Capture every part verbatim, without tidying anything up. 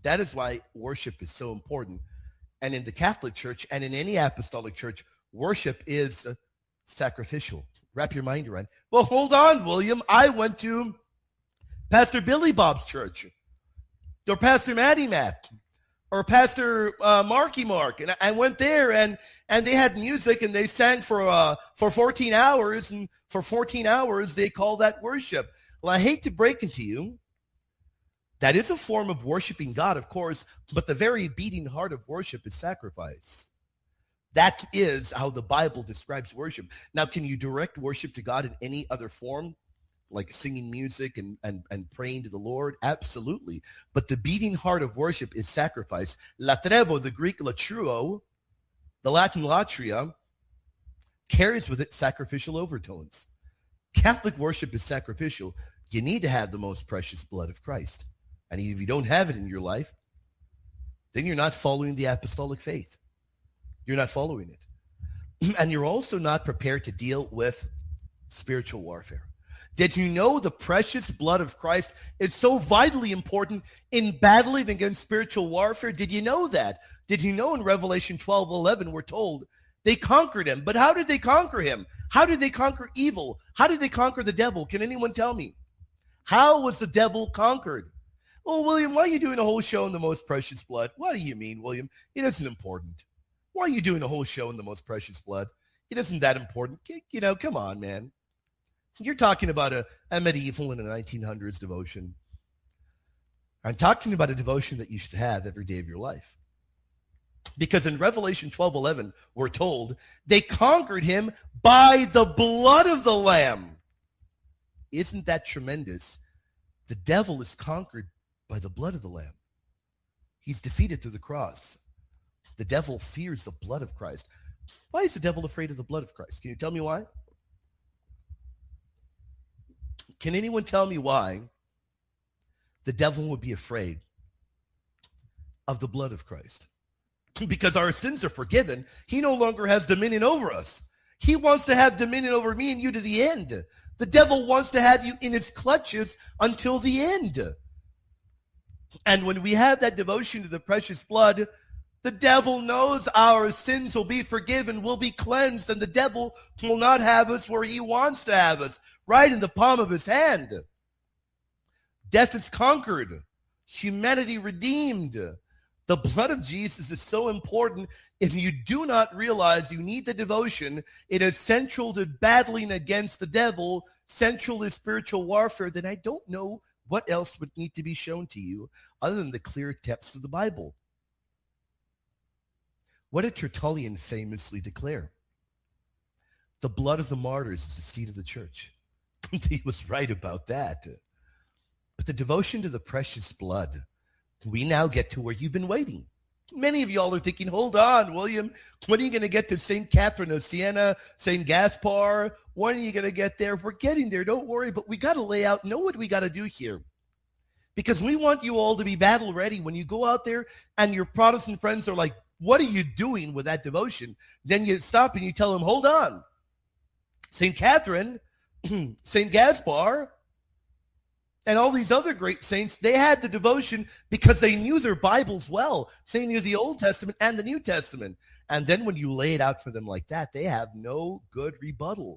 That is why worship is so important. And in the Catholic Church and in any apostolic church, worship is uh, sacrificial. Wrap your mind around. Well, hold on, William. I went to Pastor Billy Bob's church, or Pastor Matty Matt, or Pastor uh, Marky Mark, and I went there, and and they had music, and they sang for uh, for fourteen hours, and for fourteen hours they call that worship. Well, I hate to break it to you, that is a form of worshiping God, of course, but the very beating heart of worship is sacrifice. That is how the Bible describes worship. Now, can you direct worship to God in any other form, like singing music and, and, and praying to the Lord? Absolutely. But the beating heart of worship is sacrifice. Latrevo, the Greek latruo, the Latin latria, carries with it sacrificial overtones. Catholic worship is sacrificial. You need to have the most precious blood of Christ. And if you don't have it in your life, then you're not following the apostolic faith. You're not following it. And you're also not prepared to deal with spiritual warfare. Did you know the precious blood of Christ is so vitally important in battling against spiritual warfare? Did you know that? Did you know in Revelation twelve eleven, we're told they conquered him. But how did they conquer him? How did they conquer evil? How did they conquer the devil? Can anyone tell me? How was the devil conquered? Oh, William, why are you doing a whole show on the most precious blood? What do you mean, William? It isn't important. Why are you doing a whole show on the most precious blood? It isn't that important. You know, come on, man. You're talking about a, a medieval and a nineteen hundreds devotion. I'm talking about a devotion that you should have every day of your life. Because in Revelation twelve eleven, we're told they conquered him by the blood of the Lamb. Isn't that tremendous? The devil is conquered by the blood of the Lamb. He's defeated through the cross. The devil fears the blood of Christ. Why is the devil afraid of the blood of Christ? Can you tell me why? Can anyone tell me why the devil would be afraid of the blood of Christ? Because our sins are forgiven. He no longer has dominion over us. He wants to have dominion over me and you to the end. The devil wants to have you in his clutches until the end. And when we have that devotion to the precious blood, the devil knows our sins will be forgiven, will be cleansed, and the devil will not have us where he wants to have us, right in the palm of his hand. Death is conquered. Humanity redeemed. The blood of Jesus is so important. If you do not realize you need the devotion, it is central to battling against the devil, central to spiritual warfare, then I don't know what else would need to be shown to you other than the clear text of the Bible. What did Tertullian famously declare? The blood of the martyrs is the seed of the church. He was right about that. But the devotion to the precious blood, we now get to where you've been waiting. Many of y'all are thinking, hold on, William, when are you going to get to Saint Catherine of Siena, Saint Gaspar? When are you going to get there? We're getting there, don't worry, but we got to lay out, know what we got to do here. Because we want you all to be battle ready. When you go out there and your Protestant friends are like, what are you doing with that devotion? Then you stop and you tell them, hold on. Saint Catherine, Saint Gaspar, and all these other great saints, they had the devotion because they knew their Bibles well. They knew the Old Testament and the New Testament. And then when you lay it out for them like that, they have no good rebuttal.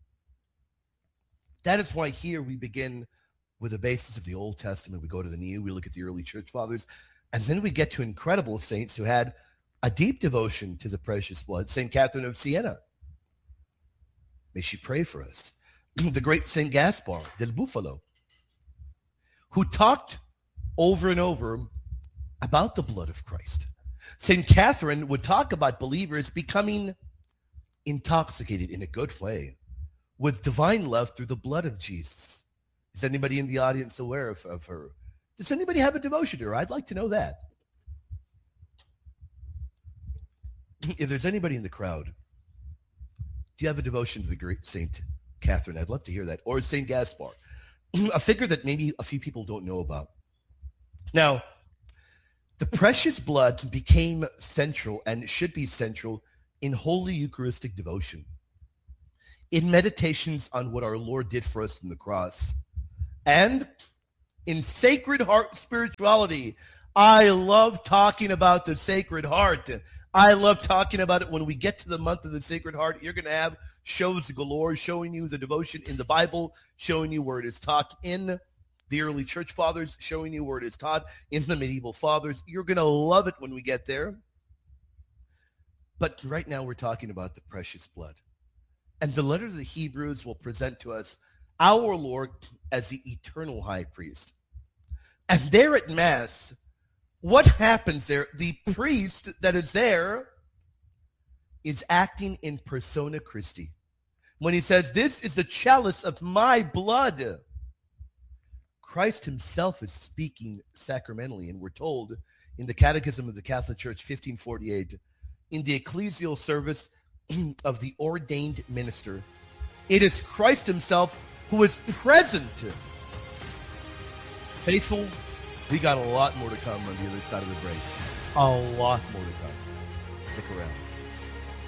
That is why here we begin with the basis of the Old Testament. We go to the New, we look at the early church fathers, and then we get to incredible saints who had a deep devotion to the precious blood. Saint Catherine of Siena. May she pray for us. The great Saint Gaspar del Bufalo, who talked over and over about the blood of Christ. Saint Catherine would talk about believers becoming intoxicated in a good way with divine love through the blood of Jesus. Is anybody in the audience aware of, of her? Does anybody have a devotion to her? I'd like to know that. If there's anybody in the crowd, do you have a devotion to the great Saint Catherine? I'd love to hear that. Or Saint Gaspar, a figure that maybe a few people don't know about. Now, the precious blood became central and should be central in holy Eucharistic devotion, in meditations on what our Lord did for us in the cross, and in sacred heart spirituality, I love talking about the Sacred Heart. I love talking about it. When we get to the month of the Sacred Heart, you're going to have shows galore showing you the devotion in the Bible, showing you where it is taught in the early church fathers, showing you where it is taught in the medieval fathers. You're going to love it when we get there. But right now we're talking about the precious blood. And the letter of the Hebrews will present to us our Lord as the eternal high priest. And there at Mass, what happens there? The priest that is there is acting in persona Christi. When he says, this is the chalice of my blood, Christ himself is speaking sacramentally. And we're told in the Catechism of the Catholic Church, fifteen forty-eight, in the ecclesial service of the ordained minister, it is Christ himself who is present. Faithful, we got a lot more to come on the other side of the break. A lot more to come. Stick around.